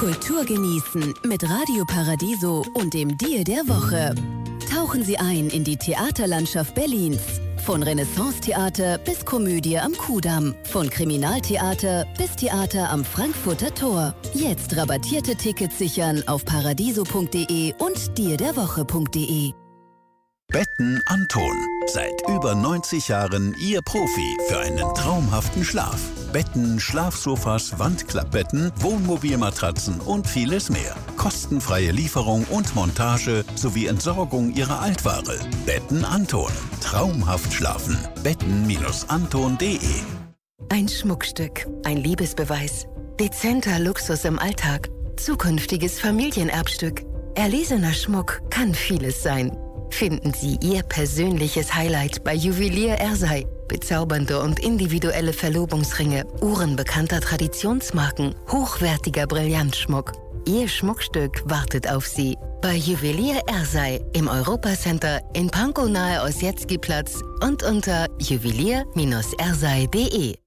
Kultur genießen mit Radio Paradiso und dem Deal der Woche. Tauchen Sie ein in die Theaterlandschaft Berlins. Von Renaissance-Theater bis Komödie am Kudamm. Von Kriminaltheater bis Theater am Frankfurter Tor. Jetzt rabattierte Tickets sichern auf paradiso.de und dealderwoche.de. Betten Anton. Seit über 90 Jahren Ihr Profi für einen traumhaften Schlaf. Betten, Schlafsofas, Wandklappbetten, Wohnmobilmatratzen und vieles mehr. Kostenfreie Lieferung und Montage sowie Entsorgung Ihrer Altware. Betten Anton. Traumhaft schlafen. Betten-anton.de. Ein Schmuckstück, ein Liebesbeweis, dezenter Luxus im Alltag, zukünftiges Familienerbstück. Erlesener Schmuck kann vieles sein. Finden Sie Ihr persönliches Highlight bei Juwelier Ersei. Bezaubernde und individuelle Verlobungsringe, Uhren bekannter Traditionsmarken, hochwertiger Brillantschmuck. Ihr Schmuckstück wartet auf Sie. Bei Juwelier Ersei im Europacenter in Pankow nahe Ossietzky-Platz und unter juwelier-ersei.de.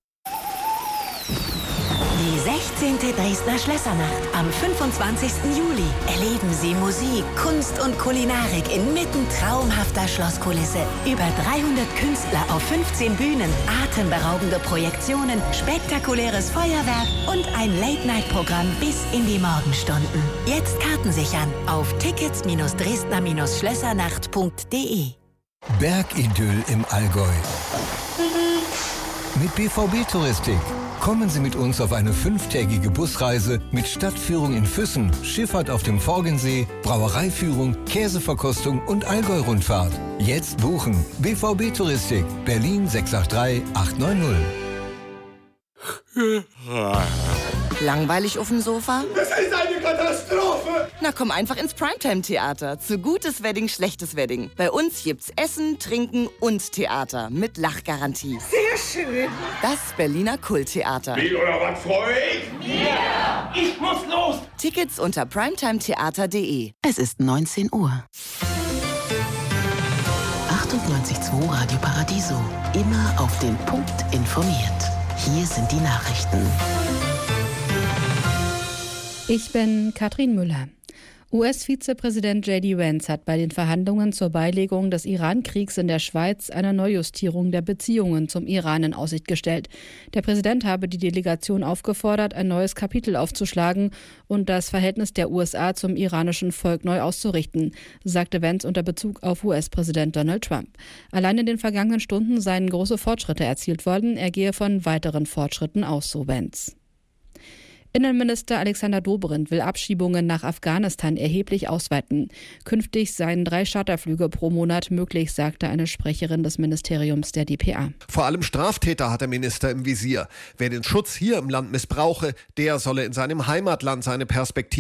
Die 16. Dresdner Schlössernacht am 25. Juli. Erleben Sie Musik, Kunst und Kulinarik inmitten traumhafter Schlosskulisse. Über 300 Künstler auf 15 Bühnen, atemberaubende Projektionen, spektakuläres Feuerwerk und ein Late-Night-Programm bis in die Morgenstunden. Jetzt Karten sichern auf tickets-dresdner-schlössernacht.de. Bergidyll im Allgäu. Mit BVB-Touristik. Kommen Sie mit uns auf eine 5-tägige Busreise mit Stadtführung in Füssen, Schifffahrt auf dem Forgensee, Brauereiführung, Käseverkostung und Allgäu-Rundfahrt. Jetzt buchen. BVB-Touristik. Berlin 683 890. Langweilig auf dem Sofa? Das ist eine Katastrophe! Na komm einfach ins Primetime-Theater. Zu gutes Wedding, schlechtes Wedding. Bei uns gibt's Essen, Trinken und Theater mit Lachgarantie. Sehr schön! Das Berliner Kulttheater. Wie oder was, Freund? Ja! Ich muss los! Tickets unter primetimetheater.de. Es ist 19 Uhr. 98.2 Radio Paradiso. Immer auf den Punkt informiert. Hier sind die Nachrichten. Ich bin Katrin Müller. US-Vizepräsident J.D. Vance hat bei den Verhandlungen zur Beilegung des Iran-Kriegs in der Schweiz eine Neujustierung der Beziehungen zum Iran in Aussicht gestellt. Der Präsident habe die Delegation aufgefordert, ein neues Kapitel aufzuschlagen und das Verhältnis der USA zum iranischen Volk neu auszurichten, sagte Vance unter Bezug auf US-Präsident Donald Trump. Allein in den vergangenen Stunden seien große Fortschritte erzielt worden. Er gehe von weiteren Fortschritten aus, so Vance. Innenminister Alexander Dobrindt will Abschiebungen nach Afghanistan erheblich ausweiten. Künftig seien 3 Charterflüge pro Monat möglich, sagte eine Sprecherin des Ministeriums der dpa. Vor allem Straftäter hat der Minister im Visier. Wer den Schutz hier im Land missbrauche, der solle in seinem Heimatland seine Perspektive